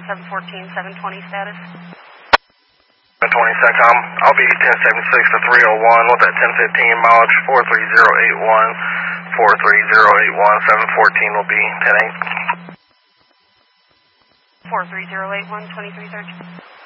714, 720 status. 720 SATCOM. I'll be 1076 to 301 with that 1015 mileage 43081. 43081. 714 will be 10-8. 43081, 2330.